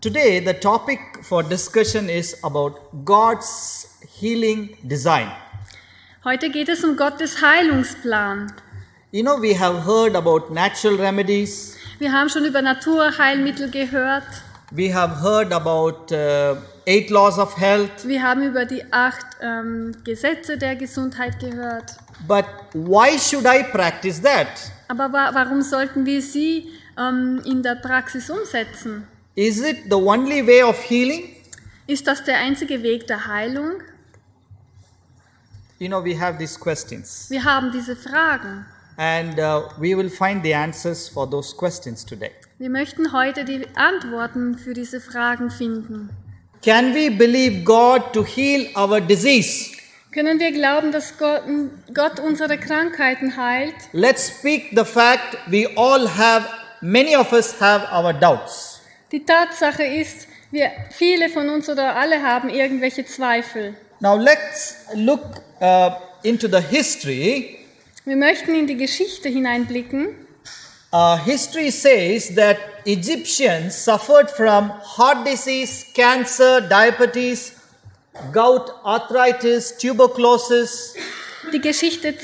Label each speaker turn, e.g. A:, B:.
A: Today, the topic for discussion is about God's healing design.
B: Heute geht es um Gottes Heilungsplan.
A: You know, we have heard about natural remedies.
B: Wir haben schon über Naturheilmittel gehört.
A: We have heard about 8 laws of health.
B: Wir haben über die 8 Gesetze der Gesundheit gehört.
A: But why should I practice that?
B: Aber warum sollten wir sie in der Praxis umsetzen?
A: Is it the only way of healing?
B: Ist das der einzige Weg der Heilung?
A: You know, we have these questions.
B: Wir haben diese Fragen.
A: And we will find the answers for those questions today.
B: Wir möchten heute die Antworten für diese Fragen finden.
A: Can we believe God to heal our disease?
B: Können wir glauben, dass Gott unsere Krankheiten heilt?
A: Let's speak the fact many of us have our doubts.
B: Die Tatsache ist, viele von uns oder alle haben irgendwelche Zweifel.
A: Now let's look into the history.
B: Wir möchten in die Geschichte hineinblicken.
A: History says that Egyptians suffered from heart disease, cancer, diabetes, gout, arthritis, tuberculosis.
B: Die Geschichte